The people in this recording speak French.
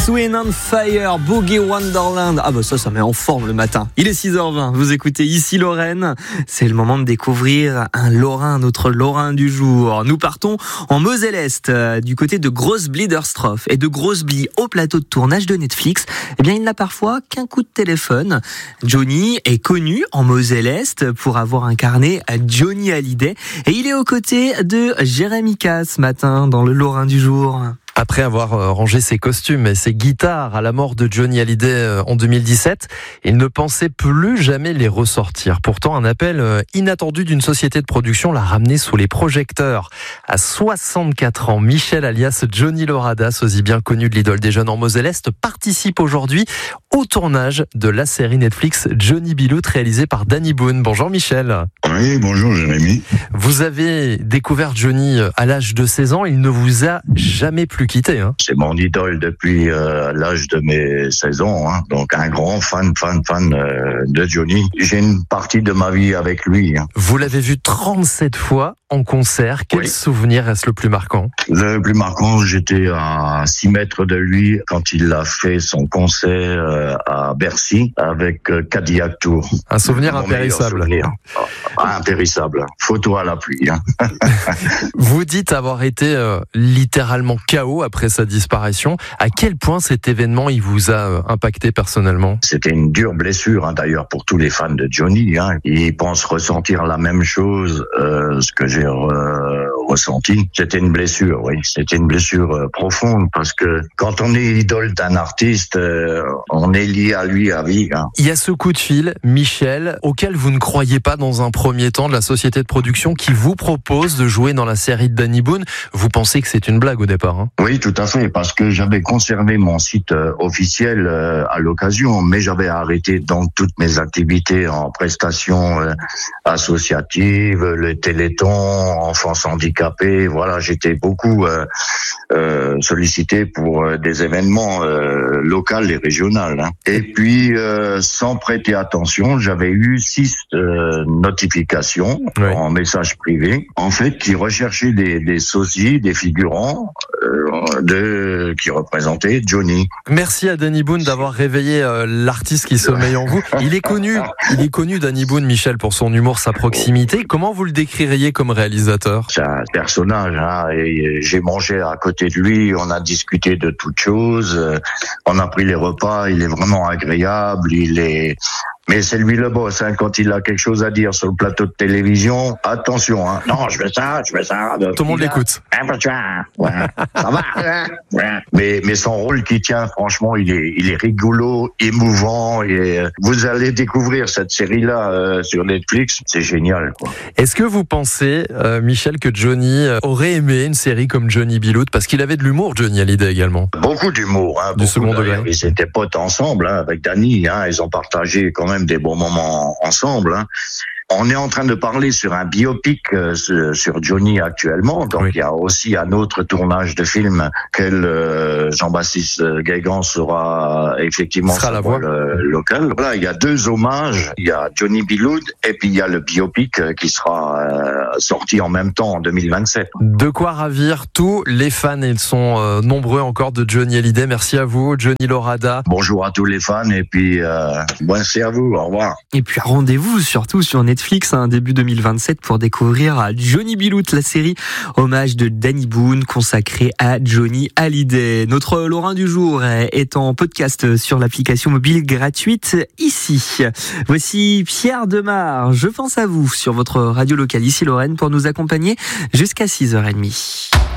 Twin on Fire, Boogie Wonderland. Ah bah ça met en forme le matin. Il est 6h20, vous écoutez Ici Lorraine. C'est le moment de découvrir un Lorrain, notre Lorrain du jour. Nous partons en Moselle-Est, du côté de Großbliederstroff et de Großbli au plateau de tournage de Netflix. Eh bien, il n'a parfois qu'un coup de téléphone. Johnny est connu en Moselle-Est pour avoir incarné Johnny Hallyday et il est aux côtés de Jérémy K ce matin dans le Lorrain du jour. Après avoir rangé ses costumes et ses guitares à la mort de Johnny Hallyday en 2017, il ne pensait plus jamais les ressortir. Pourtant, un appel inattendu d'une société de production l'a ramené sous les projecteurs. À 64 ans, Michel alias Johnny Lorada, sosie bien connu de l'idole des jeunes en Moselle-Est, participe aujourd'hui au tournage de la série Netflix Johnny B. Loot réalisée par Danny Boone. Bonjour Michel. Oui, bonjour Jérémy. Vous avez découvert Johnny à l'âge de 16 ans, il ne vous a jamais plus quitté. C'est mon idole depuis l'âge de mes 16 ans, donc un grand fan de Johnny. J'ai une partie de ma vie avec lui. Vous l'avez vu 37 fois en concert. Quel souvenir reste le plus marquant? Le plus marquant, j'étais à 6 mètres de lui quand il a fait son concert à Bercy avec Cadillac Tour. Un souvenir impérissable. Impérissable. Photo à la pluie. Vous dites avoir été littéralement KO après sa disparition. À quel point cet événement il vous a impacté personnellement? C'était une dure blessure d'ailleurs pour tous les fans de Johnny. Ils pensent ressentir la même chose, ce que j'ai ressenti. C'était une blessure, oui. C'était une blessure profonde parce que quand on est idole d'un artiste, on est lié à lui à vie. Il y a ce coup de fil, Michel, auquel vous ne croyez pas dans un premier temps, de la société de production qui vous propose de jouer dans la série de Danny Boone. Vous pensez que c'est une blague au départ, Oui, tout à fait, parce que j'avais conservé mon site officiel à l'occasion, mais j'avais arrêté donc toutes mes activités en prestations associatives, le Téléthon, enfance handicapés. Voilà, j'étais beaucoup sollicité pour des événements locaux et régionaux. Et puis, sans prêter attention, j'avais eu 6 notifications en message privé, en fait, qui recherchaient des sosies, des figurants qui représentaient Johnny. Merci à Danny Boone d'avoir réveillé l'artiste qui sommeille en vous. Il est connu Danny Boone, Michel, pour son humour, sa proximité. Comment vous le décririez comme réalisateur? C'est un personnage, et j'ai mangé à côté de lui, on a discuté de toutes choses, on a pris les repas, il est vraiment agréable, mais c'est lui le boss, quand il a quelque chose à dire sur le plateau de télévision, attention, non, je fais ça. Tout le monde l'écoute. Ça va. Mais son rôle qui tient, franchement, il est rigolo, émouvant, et vous allez découvrir cette série-là sur Netflix, c'est génial, quoi. Est-ce que vous pensez, Michel, que Johnny aurait aimé une série comme Johnny B. Loot, parce qu'il avait de l'humour, Johnny Hallyday également? Beaucoup d'humour, du second degré. Ils étaient potes ensemble, avec Danny, ils ont partagé quand même des bons moments ensemble. On est en train de parler sur un biopic sur Johnny actuellement, donc il y a aussi un autre tournage de film que Jean-Baptiste Guégan sera effectivement sur la voix local. Voilà, il y a 2 hommages, il y a Johnny B. Loot et puis il y a le biopic qui sera sorti en même temps en 2027. De quoi ravir tous les fans, ils sont nombreux encore de Johnny Hallyday. Merci à vous, Johnny Lorada. Bonjour à tous les fans et puis merci à vous, au revoir. Et puis rendez-vous surtout sur Netflix début 2027 pour découvrir Johnny B. Loot, la série hommage de Danny Boone consacrée à Johnny Hallyday. Notre Lorrain du jour est en podcast sur l'application mobile gratuite ici. Voici Pierre Demar, je pense à vous sur votre radio locale ici Lorraine pour nous accompagner jusqu'à 6h30.